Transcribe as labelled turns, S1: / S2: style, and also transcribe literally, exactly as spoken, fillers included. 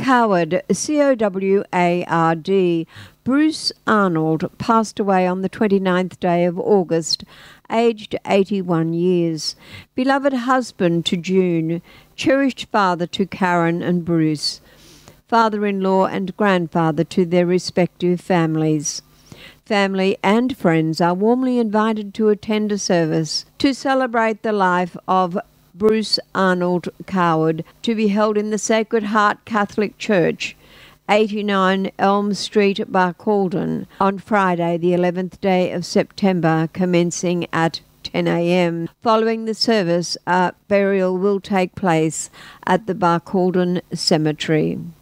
S1: Coward, C O W A R D, Bruce Arnold, passed away on the twenty-ninth day of August, aged eighty-one years. Beloved husband to June, cherished father to Karen and Bruce, father-in-law and grandfather to their respective families. Family and friends are warmly invited to attend a service to celebrate the life of Bruce Arnold Coward, to be held in the Sacred Heart Catholic Church, eighty-nine Elm Street, Barcaldine, on Friday, the eleventh day of September, commencing at ten a.m. Following the service, a burial will take place at the Barcaldine Cemetery.